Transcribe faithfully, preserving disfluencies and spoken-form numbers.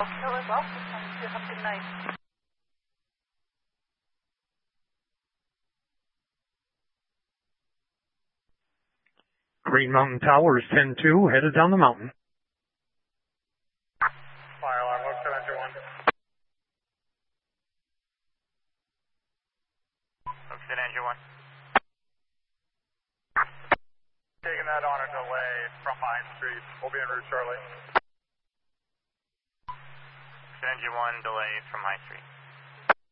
Hello as well. You have a good night. Green Mountain Towers ten two, headed down the mountain. Fire alarm, look to engine one. Look to engine one. Taking that on a delay from Pine Street. We'll be en route shortly. Engine one, delay from High Street.